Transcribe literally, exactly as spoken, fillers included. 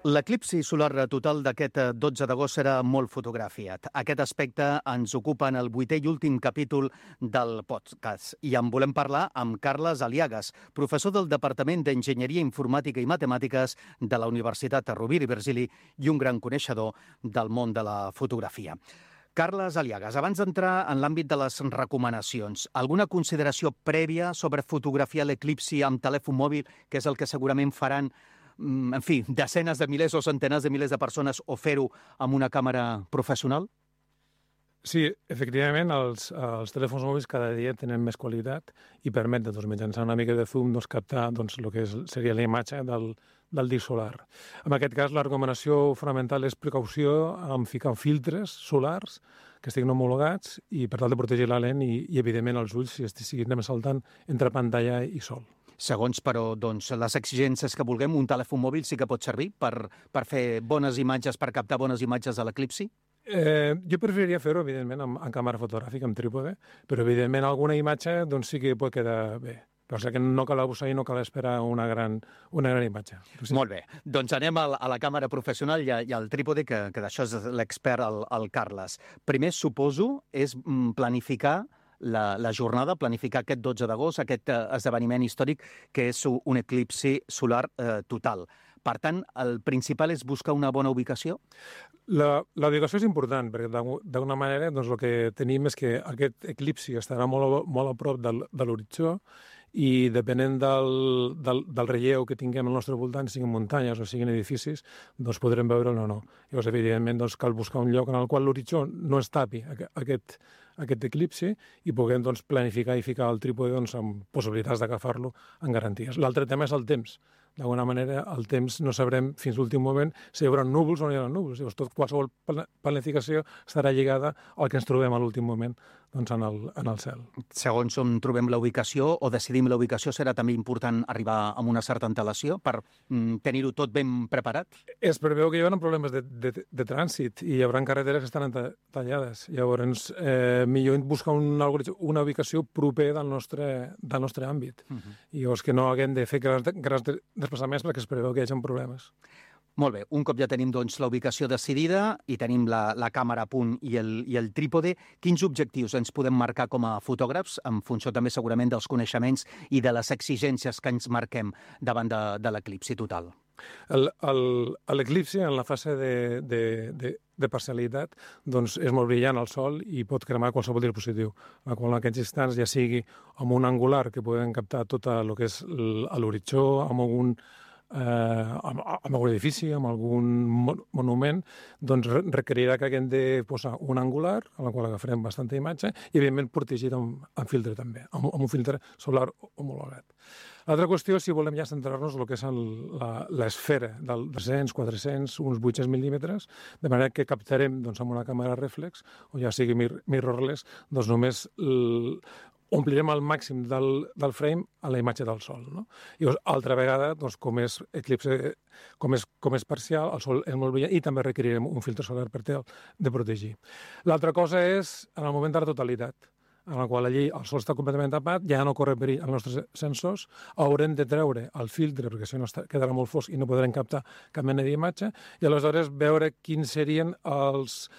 L'eclipsi solar total d'aquest dotze d'agost serà molt fotografiat. Aquest aspecte ens ocupa en el vuitè i últim capítol del podcast. I en volem parlar amb Carles Aliagas, professor del Departament d'Enginyeria Informàtica i Matemàtiques de la Universitat Rovira i Virgili i un gran coneixedor del món de la fotografia. Carles Aliagas, abans d'entrar en l'àmbit de les recomanacions, alguna consideració prèvia sobre fotografiar l'eclipsi amb telèfon mòbil, que és el que segurament faran en fi, desenes de milers o centenars de milers de persones, o fer-ho amb una càmera professional? Sí, efectivament, els, els telèfons mòbils cada dia tenen més qualitat i permeten, doncs, mitjançant una mica de zoom, doncs, captar doncs, el que és, seria la imatge del, del disc solar. En aquest cas, la recomanació fonamental és precaució en ficar filtres solars que estiguin homologats i per tal de protegir la lent i, i evidentment, els ulls si estiguin saltant entre pantalla i sol. Segons, però, doncs, les exigències que vulguem, un telèfon mòbil sí que pot servir per, per fer bones imatges, per captar bones imatges de l'eclipsi? Eh, jo preferiria fer-ho, evidentment, amb, amb càmera fotogràfica, amb trípode, però, evidentment, alguna imatge doncs, sí que pot quedar bé. Però o sigui que no cal abusar i no cal esperar una gran, una gran imatge. Sí. Molt bé. Doncs anem a la, a la càmera professional i, a, i al trípode, que, que d'això és l'expert, el, el Carles. Primer, suposo, és planificar La, la jornada, planificar aquest dotze d'agost, aquest eh, esdeveniment històric que és un eclipsi solar eh, total. Per tant, el principal és buscar una bona ubicació? La, la ubicació és important, perquè d'alguna manera doncs, el que tenim és que aquest eclipsi estarà molt, molt a prop del, de l'horitzó i depenent del, del, del relleu que tinguem al nostre voltant, siguin muntanyes o siguin edificis, doncs podrem veure'l o no. Llavors, evidentment, doncs, cal buscar un lloc en el qual l'horitzó no es tapi aquest, aquest eclipsi i puguem doncs, planificar i ficar el trípode doncs, amb possibilitats d'agafar-lo en garanties. L'altre tema és el temps. D'alguna manera, el temps no sabrem fins l'últim moment si hi haurà núvols o no hi haurà núvols. Llavors, tot, qualsevol planificació estarà lligada al que ens trobem a l'últim moment doncs, en, el, en el cel. Segons on trobem la ubicació o decidim la ubicació, serà també important arribar amb una certa antelació per mm, tenir-ho tot ben preparat? Es preveu que hi haurà problemes de, de, de trànsit i hi haurà carreteres que estaran tallades. Llavors, eh, millor buscar una, una ubicació proper del nostre, del nostre àmbit. Uh-huh. I llavors que no haguem de fer grans, grans desplaçaments perquè es preveu que hi hagi problemes. Molt bé, un cop ja tenim doncs, la ubicació decidida i tenim la, la càmera a punt i el, i el trípode, quins objectius ens podem marcar com a fotògrafs, en funció també segurament dels coneixements i de les exigències que ens marquem davant de, de l'eclipsi total? L'eclipsi, en la fase de, de, de, de parcialitat, doncs és molt brillant al sol i pot cremar qualsevol dispositiu, la qual en aquests instants ja sigui amb un angular que podem captar tot el que és l'horitzó, amb algun Eh, amb, amb algun edifici, amb algun monument, doncs requerirà que haguem de posar un angular, a la qual agafarem bastanta imatge, i evidentment protegit amb, amb filtre també, amb, amb un filtre solar homologat. L'altra qüestió és si volem ja centrar-nos en el que és l'esfera del tres-cents, quatre-cents, uns vuit-cents mil·límetres, de manera que captarem doncs, amb una càmera reflex, o ja sigui mir mirrorless, doncs només l, omplirem al màxim del, del frame a la imatge del sol. No? I llavors, altra vegada, doncs, com és eclipse, com és, com és parcial, el sol és molt brillant i també requerirem un filtre solar per tal de protegir. L'altra cosa és en el moment de la totalitat, en la qual allí el sol està completament tapat, ja no corre perill als nostres sensors, haurem de treure el filtre, perquè si no quedarà molt fosc i no podrem captar cap mena d'imatge, i aleshores veure quins serien els,